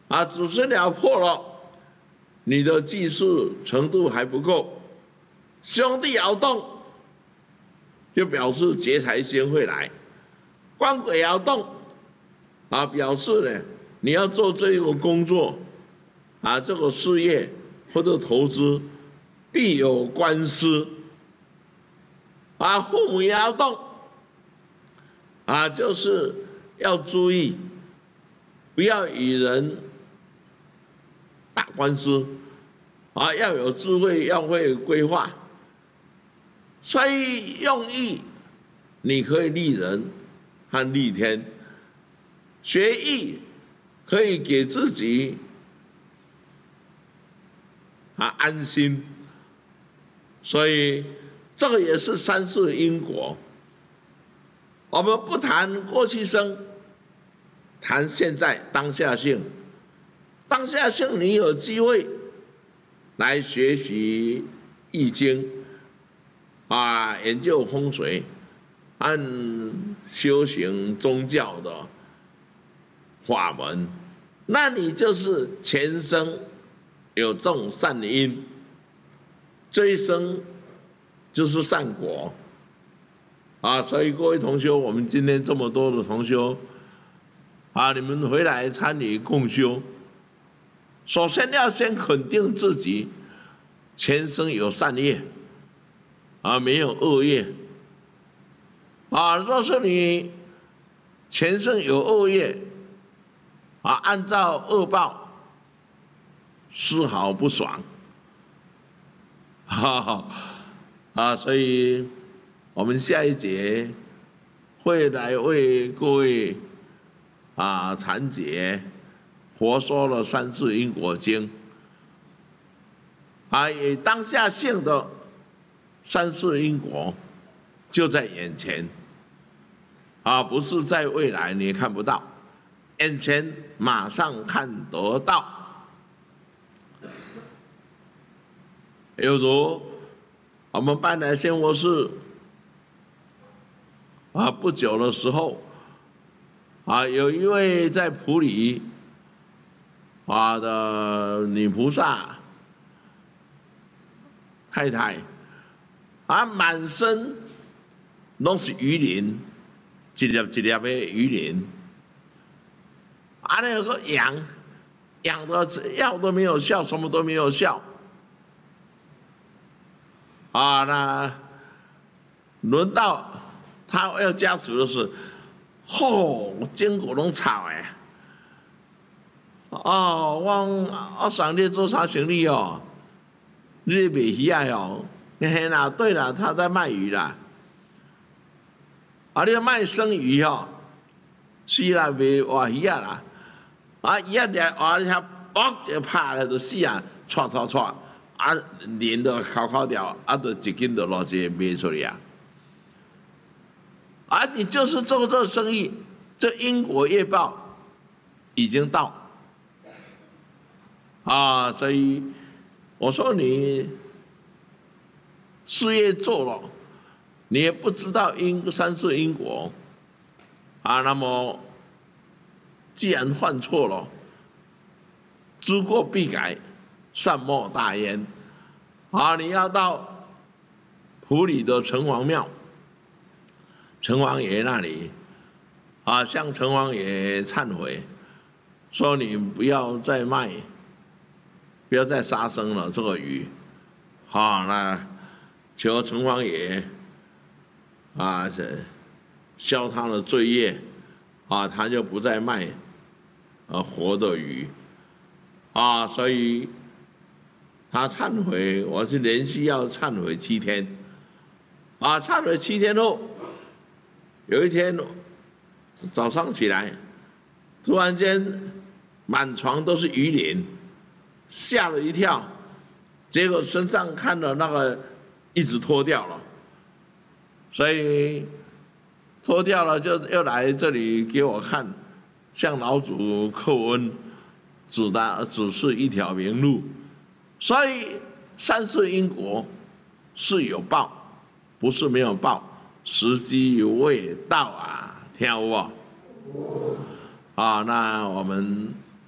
子孙鸟破了，你的技术程度还不够，兄弟爻动，就表示劫财星会来；官鬼爻动，表示呢你要做这个工作，这个事业或者投资必有官司。父母爻动，就是要注意，不要与人打官司，要有智慧，要会规划。所以用艺，你可以利人和利天；学艺可以给自己安心。所以这个也是三世因果。我们不谈过去生，谈现在当下性。当下性，你有机会来学习易经，研究风水，按修行宗教的法门，那你就是前生有种善因，这一生就是善果。所以各位同修，我们今天这么多的同修，你们回来参与共修，首先要先肯定自己前生有善业，没有恶业。若是你前生有恶业，按照恶报，丝毫不爽。所以我们下一节会来为各位阐解佛说的三世因果经，以当下性的三世因果就在眼前，不是在未来你看不到，眼前马上看得到。有如我们办来仙佛寺，不久的时候，有一位在埔里的女菩萨太太，满身都是鱼鳞，一粒一粒的鱼鳞，那个养的药都没有效，什么都没有效。那轮到他要家属的是，坚果拢臭诶。我上你做啥生意哦？你卖鱼哦？嘿啦，对啦，他在卖鱼啦。你要卖生鱼哦？是啦，卖活鱼啦。鱼掠活遐就拍了就死啊，唰，连都烤掉，就一斤就落去卖出去你就是做这个生意，这因果业报已经到所以我说你事业做了，你也不知道三世因果那么既然犯错了，知过必改，善莫大焉。你要到埔里的城隍庙，城隍爷那里向城隍爷忏悔，说你不要再卖，不要再杀生了这个鱼。那求城隍爷消他的罪业他就不再卖活的鱼所以他忏悔，我是连续要忏悔7天忏悔7天后，有一天早上起来，突然间满床都是鱼鳞，吓了一跳，结果身上看到那个一直脱掉了，所以脱掉了就又来这里给我看，向老祖叩恩，指示一条明路。所以三世因果是有报，不是没有报，时机未到听有无？那我们